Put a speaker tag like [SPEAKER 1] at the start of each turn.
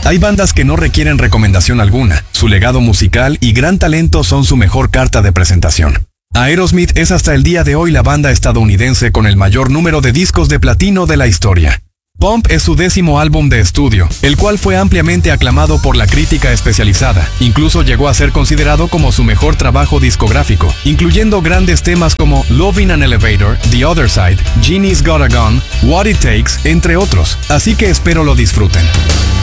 [SPEAKER 1] Hay bandas que no requieren recomendación alguna. Su legado musical y gran talento son su mejor carta de presentación. Aerosmith es hasta el día de hoy la banda estadounidense con el mayor número de discos de platino de la historia. Pump es su 10º álbum de estudio, el cual fue ampliamente aclamado por la crítica especializada. Incluso llegó a ser considerado como su mejor trabajo discográfico, incluyendo grandes temas como Love in an Elevator, The Other Side, Genie's Got a Gun, What It Takes, entre otros. Así que espero lo disfruten.